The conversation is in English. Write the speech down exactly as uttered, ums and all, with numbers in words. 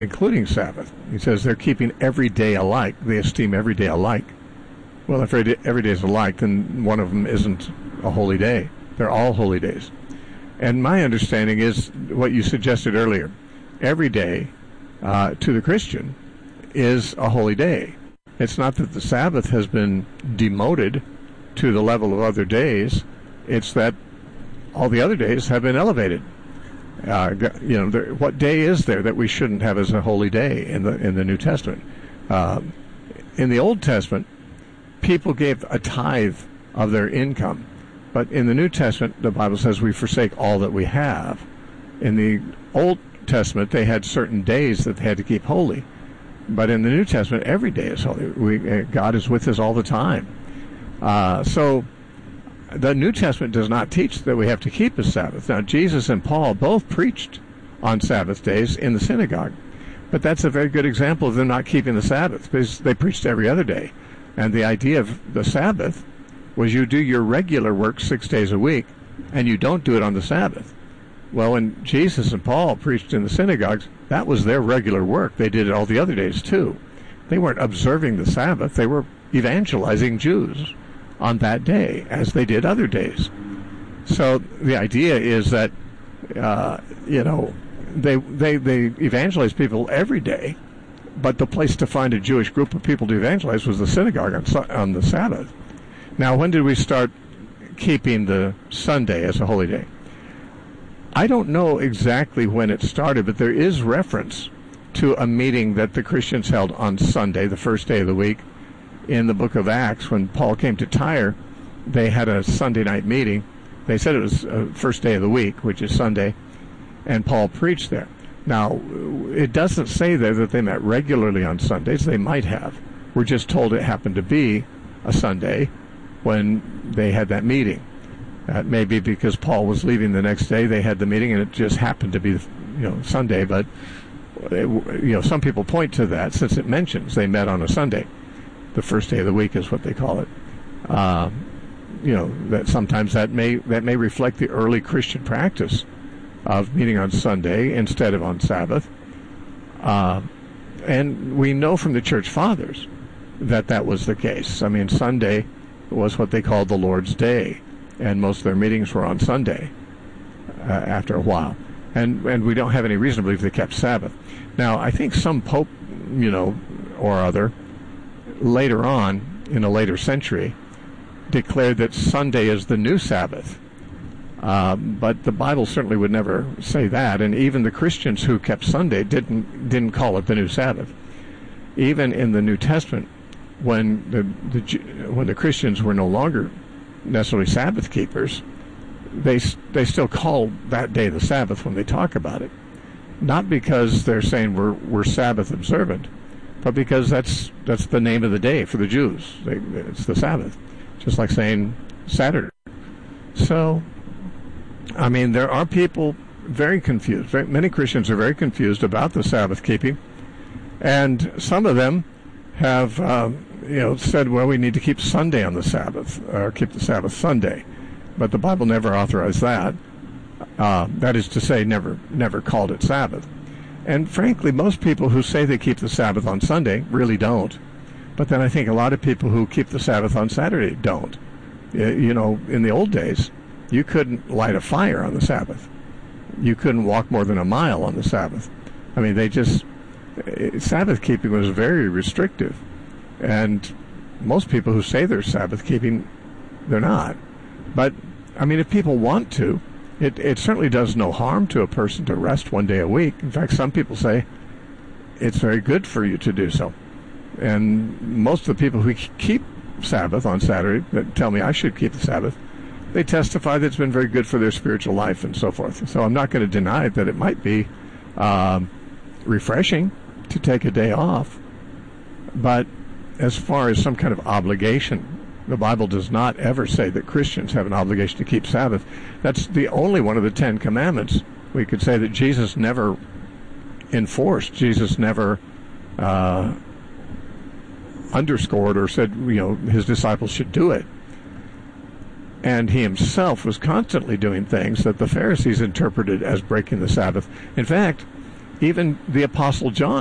including Sabbath. He says they're keeping every day alike. They esteem every day alike. Well, if every day, every day is alike, then one of them isn't a holy day. They're all holy days. And my understanding is what you suggested earlier. Every day uh, to the Christian is a holy day. It's not that the Sabbath has been demoted to the level of other days. It's that all the other days have been elevated. Uh, you know, there, what day is there that we shouldn't have as a holy day in the in the New Testament? Uh, in the Old Testament, people gave a tithe of their income, but in the New Testament, the Bible says we forsake all that we have. In the Old Testament, they had certain days that they had to keep holy, but in the New Testament, every day is holy. We, uh, God is with us all the time. Uh, so. The New Testament does not teach that we have to keep a Sabbath. Now, Jesus and Paul both preached on Sabbath days in the synagogue, but that's a very good example of them not keeping the Sabbath, because they preached every other day. And the idea of the Sabbath was you do your regular work six days a week, and you don't do it on the Sabbath. Well, when Jesus and Paul preached in the synagogues, that was their regular work. They did it all the other days, too. They weren't observing the Sabbath. They were evangelizing Jews on that day, as they did other days. So the idea is that, uh, you know, they, they they evangelize people every day, but the place to find a Jewish group of people to evangelize was the synagogue on, on the Sabbath. Now, when did we start keeping the Sunday as a holy day? I don't know exactly when it started, but there is reference to a meeting that the Christians held on Sunday, the first day of the week. In the book of Acts, when Paul came to Tyre, they had a Sunday night meeting. They said it was the uh, first day of the week, which is Sunday, and Paul preached there. Now, it doesn't say there that they met regularly on Sundays. They might have. We're just told it happened to be a Sunday when they had that meeting. That may be because Paul was leaving the next day. They had the meeting, and it just happened to be, you know, Sunday. But it, you know, some people point to that since it mentions they met on a Sunday. The first day of the week is what they call it. Uh, you know, that sometimes that may that may reflect the early Christian practice of meeting on Sunday instead of on Sabbath. Uh, and we know from the church fathers that that was the case. I mean, Sunday was what they called the Lord's Day, and most of their meetings were on Sunday uh, after a while. And and we don't have any reason to believe they kept Sabbath. Now, I think some pope, you know, or other, later on, in a later century, declared that Sunday is the new Sabbath. Uh, but the Bible certainly would never say that, and even the Christians who kept Sunday didn't didn't call it the new Sabbath. Even in the New Testament, when the, the when the Christians were no longer necessarily Sabbath keepers, they they still call that day the Sabbath when they talk about it. Not because they're saying we're we're Sabbath observant, but because that's that's the name of the day for the Jews. They, it's the Sabbath, just like saying Saturday. So, I mean, there are people very confused. Very, many Christians are very confused about the Sabbath keeping, and some of them have, uh, you know, said, well, we need to keep Sunday on the Sabbath, or keep the Sabbath Sunday, but the Bible never authorized that. Uh, that is to say, never never called it Sabbath. And frankly, most people who say they keep the Sabbath on Sunday really don't. But then I think a lot of people who keep the Sabbath on Saturday don't. You know, in the old days, you couldn't light a fire on the Sabbath. You couldn't walk more than a mile on the Sabbath. I mean, they just... Sabbath keeping was very restrictive. And most people who say they're Sabbath keeping, they're not. But, I mean, if people want to, It, it certainly does no harm to a person to rest one day a week. In fact, some people say it's very good for you to do so. And most of the people who keep Sabbath on Saturday that tell me I should keep the Sabbath, they testify that it's been very good for their spiritual life and so forth. So I'm not going to deny that it might be um, refreshing to take a day off. But as far as some kind of obligation, the Bible does not ever say that Christians have an obligation to keep Sabbath. That's the only one of the Ten Commandments we could say that Jesus never enforced. Jesus never uh, underscored or said, you know, his disciples should do it. And he himself was constantly doing things that the Pharisees interpreted as breaking the Sabbath. In fact, Even the Apostle John